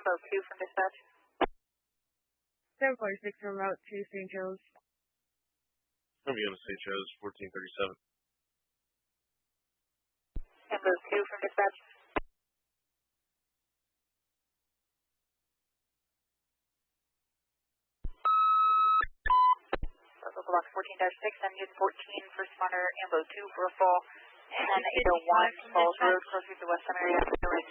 Info 2 from dispatch. 746 from Route 2 St. Joe's. I'm going to St. Joe's, 1437. Info 2 from dispatch. Local block 14-6, engine 14 for responder, Info 2 for a fall, and 801 Falls Road, closer to West Summer area.